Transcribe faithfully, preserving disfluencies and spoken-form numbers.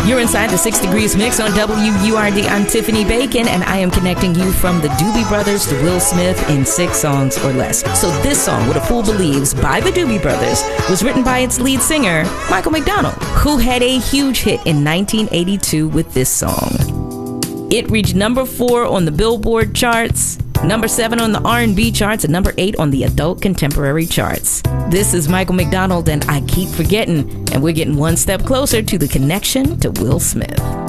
You're inside the Six Degrees Mix on W U R D. I'm Tiffany Bacon, and I am connecting you from the Doobie Brothers to Will Smith in six songs or less. So this song, What a Fool Believes, by the Doobie Brothers, was written by its lead singer, Michael McDonald, who had a huge hit in nineteen eighty-two with this song. It reached number four on the Billboard charts, number seven on the R and B charts, and number eight on the adult contemporary charts. This is Michael McDonald and I Keep Forgetting, and we're getting one step closer to the connection to Will Smith.